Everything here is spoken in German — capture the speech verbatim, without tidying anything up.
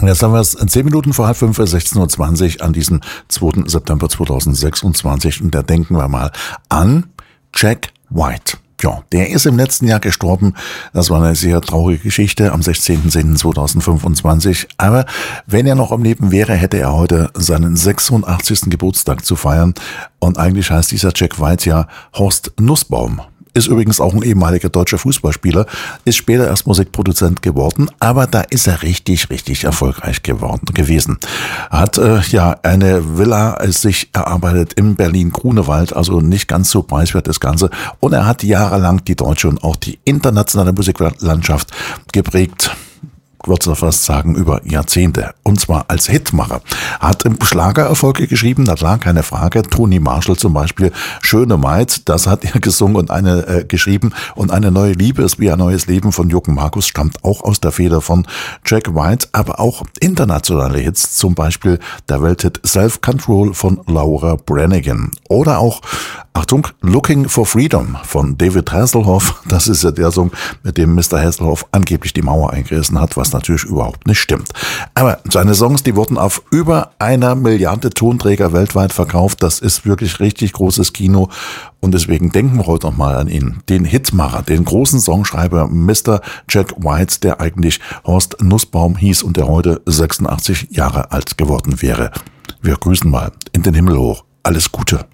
Und jetzt haben wir es zehn Minuten vor halb fünf, sechzehn Uhr zwanzig an diesem zweiten September zweitausendsechsundzwanzig. Und da denken wir mal an Jack White. Ja, der ist im letzten Jahr gestorben. Das war eine sehr traurige Geschichte am sechzehnten zehnten zweitausendfünfundzwanzig. Aber wenn er noch am Leben wäre, hätte er heute seinen sechsundachtzigsten Geburtstag zu feiern. Und eigentlich heißt dieser Jack White ja Horst Nussbaum. Ist übrigens auch ein ehemaliger deutscher Fußballspieler, ist später erst Musikproduzent geworden, aber da ist er richtig, richtig erfolgreich geworden gewesen. Hat äh, ja eine Villa sich erarbeitet im Berlin-Grunewald, also nicht ganz so preiswert das Ganze. Und er hat jahrelang die deutsche und auch die internationale Musiklandschaft geprägt. Ich würde fast sagen, über Jahrzehnte. Und zwar als Hitmacher. Hat Schlagererfolge geschrieben, na klar, keine Frage. Toni Marshall zum Beispiel, Schöne Maid, das hat er gesungen und eine äh, geschrieben. Und Eine neue Liebe ist wie ein neues Leben von Jucken Markus stammt auch aus der Feder von Jack White. Aber auch internationale Hits, zum Beispiel der Welthit Self Control von Laura Branigan. Oder auch, Achtung, Looking for Freedom von David Hasselhoff. Das ist ja der Song, mit dem Mister Hasselhoff angeblich die Mauer eingerissen hat, was natürlich überhaupt nicht stimmt. Aber seine Songs, die wurden auf über einer Milliarde Tonträger weltweit verkauft. Das ist wirklich richtig großes Kino. Und deswegen denken wir heute noch mal an ihn. Den Hitmacher, den großen Songschreiber Mister Jack White, der eigentlich Horst Nussbaum hieß und der heute sechsundachtzig Jahre alt geworden wäre. Wir grüßen mal in den Himmel hoch. Alles Gute.